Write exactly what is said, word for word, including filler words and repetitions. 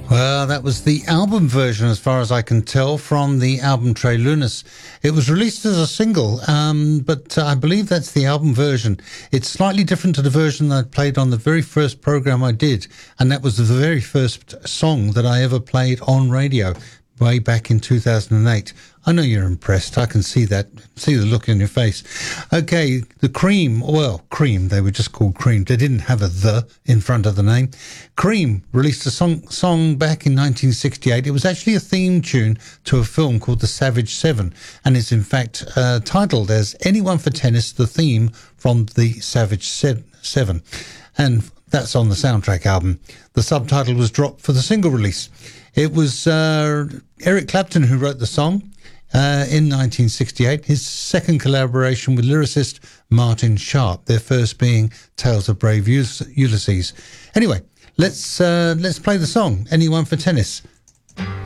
Well, that was the album version, as far as I can tell, from the album Trey Lunas. It was released as a single, um, but uh, I believe that's the album version. It's slightly different to the version I played on the very first program I did, and that was the very first song that I ever played on radio way back in two thousand eight. I know you're impressed. I can see that. See the look in your face. Okay, the Cream, well, Cream, they were just called Cream. They didn't have a the in front of the name. Cream released a song, song back in nineteen sixty-eight. It was actually a theme tune to a film called The Savage Seven, and is in fact uh, titled as Anyone for Tennis, the theme from The Savage Seven. And that's on the soundtrack album. The subtitle was dropped for the single release. It was uh, Eric Clapton who wrote the song uh, in nineteen sixty-eight, his second collaboration with lyricist Martin Sharp, their first being Tales of Brave Ulysses. Anyway, let's uh, let's play the song, Anyone for Tennis.